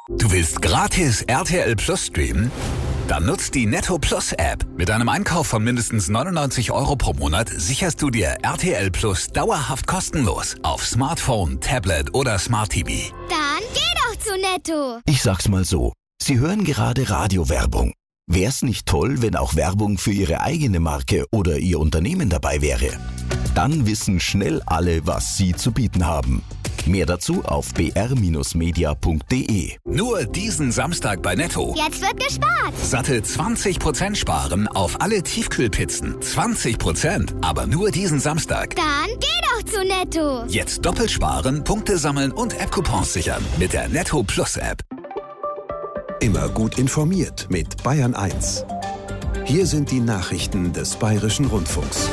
Du willst gratis RTL Plus streamen? Dann nutzt die Netto Plus App. Mit einem Einkauf von mindestens 99 € pro Monat sicherst du dir RTL Plus dauerhaft kostenlos auf Smartphone, Tablet oder Smart TV. Dann geh doch zu Netto. Ich sag's mal so, Sie hören gerade Radiowerbung. Wär's nicht toll, wenn auch Werbung für Ihre eigene Marke oder Ihr Unternehmen dabei wäre? Dann wissen schnell alle, was Sie zu bieten haben. Mehr dazu auf br-media.de. Nur diesen Samstag bei Netto. Jetzt wird gespart. Satte 20% sparen auf alle Tiefkühlpizzen. 20%, aber nur diesen Samstag. Dann geh doch zu Netto. Jetzt doppelt sparen, Punkte sammeln und App-Coupons sichern mit der Netto Plus App. Immer gut informiert mit Bayern 1. Hier sind die Nachrichten des Bayerischen Rundfunks.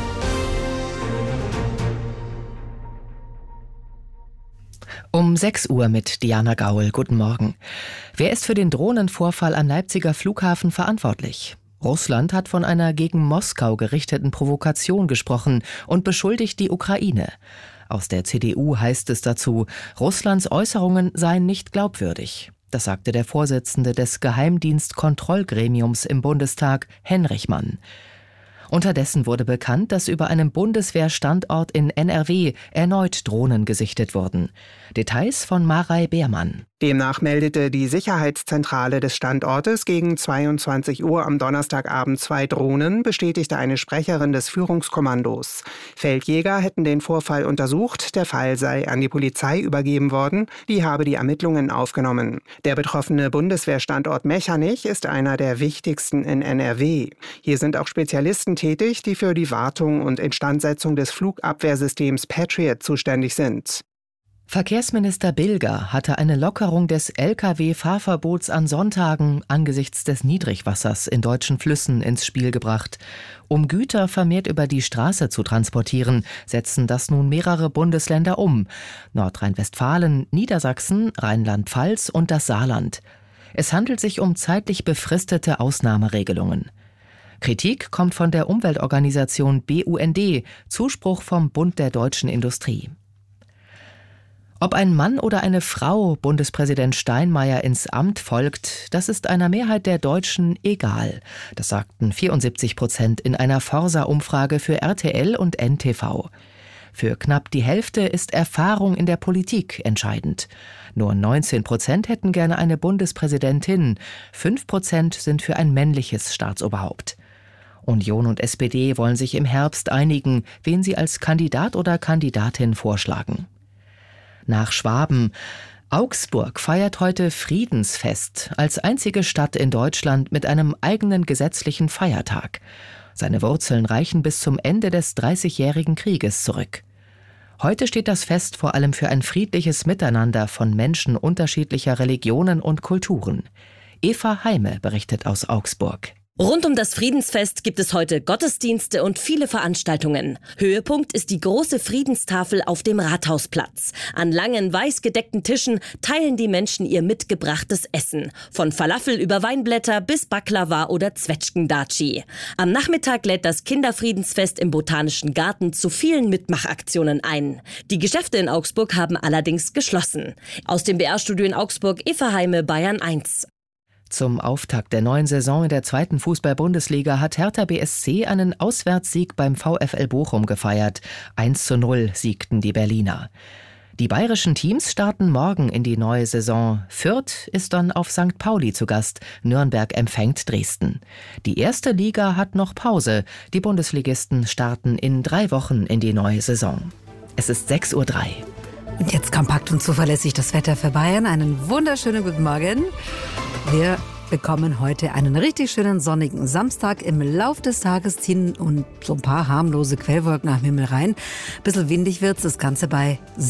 Um 6 Uhr mit Diana Gaul. Guten Morgen. Wer ist für den Drohnenvorfall am Leipziger Flughafen verantwortlich? Russland hat von einer gegen Moskau gerichteten Provokation gesprochen und beschuldigt die Ukraine. Aus der CDU heißt es dazu, Russlands Äußerungen seien nicht glaubwürdig. Das sagte der Vorsitzende des Geheimdienstkontrollgremiums im Bundestag, Henrich Mann. Unterdessen wurde bekannt, dass über einem Bundeswehrstandort in NRW erneut Drohnen gesichtet wurden. Details von Marei Beermann. Demnach meldete die Sicherheitszentrale des Standortes gegen 22 Uhr am Donnerstagabend 2 Drohnen, bestätigte eine Sprecherin des Führungskommandos. Feldjäger hätten den Vorfall untersucht, der Fall sei an die Polizei übergeben worden, die habe die Ermittlungen aufgenommen. Der betroffene Bundeswehrstandort Mechernich ist einer der wichtigsten in NRW. Hier sind auch Spezialisten tätig, die für die Wartung und Instandsetzung des Flugabwehrsystems Patriot zuständig sind. Verkehrsminister Bilger hatte eine Lockerung des Lkw-Fahrverbots an Sonntagen angesichts des Niedrigwassers in deutschen Flüssen ins Spiel gebracht. Um Güter vermehrt über die Straße zu transportieren, setzen das nun mehrere Bundesländer um. Nordrhein-Westfalen, Niedersachsen, Rheinland-Pfalz und das Saarland. Es handelt sich um zeitlich befristete Ausnahmeregelungen. Kritik kommt von der Umweltorganisation BUND, Zuspruch vom Bund der deutschen Industrie. Ob ein Mann oder eine Frau Bundespräsident Steinmeier ins Amt folgt, das ist einer Mehrheit der Deutschen egal. Das sagten 74% in einer Forsa-Umfrage für RTL und NTV. Für knapp die Hälfte ist Erfahrung in der Politik entscheidend. Nur 19% hätten gerne eine Bundespräsidentin, 5% sind für ein männliches Staatsoberhaupt. Union und SPD wollen sich im Herbst einigen, wen sie als Kandidat oder Kandidatin vorschlagen. Nach Schwaben. Augsburg feiert heute Friedensfest als einzige Stadt in Deutschland mit einem eigenen gesetzlichen Feiertag. Seine Wurzeln reichen bis zum Ende des Dreißigjährigen Krieges zurück. Heute steht das Fest vor allem für ein friedliches Miteinander von Menschen unterschiedlicher Religionen und Kulturen. Eva Heime berichtet aus Augsburg. Rund um das Friedensfest gibt es heute Gottesdienste und viele Veranstaltungen. Höhepunkt ist die große Friedenstafel auf dem Rathausplatz. An langen, weiß gedeckten Tischen teilen die Menschen ihr mitgebrachtes Essen. Von Falafel über Weinblätter bis Baklava oder Zwetschgendatschi. Am Nachmittag lädt das Kinderfriedensfest im Botanischen Garten zu vielen Mitmachaktionen ein. Die Geschäfte in Augsburg haben allerdings geschlossen. Aus dem BR-Studio in Augsburg, Eva Heime, Bayern 1. Zum Auftakt der neuen Saison in der 2. Fußball-Bundesliga hat Hertha BSC einen Auswärtssieg beim VfL Bochum gefeiert. 1:0 siegten die Berliner. Die bayerischen Teams starten morgen in die neue Saison. Fürth ist dann auf St. Pauli zu Gast. Nürnberg empfängt Dresden. Die erste Liga hat noch Pause. Die Bundesligisten starten in 3 Wochen in die neue Saison. Es ist 6:03 Uhr. Und jetzt kompakt und zuverlässig das Wetter für Bayern. Einen wunderschönen guten Morgen. Wir bekommen heute einen richtig schönen sonnigen Samstag. Im Lauf des Tages ziehen und so ein paar harmlose Quellwolken am Himmel rein. Ein bisschen windig wird's, das Ganze bei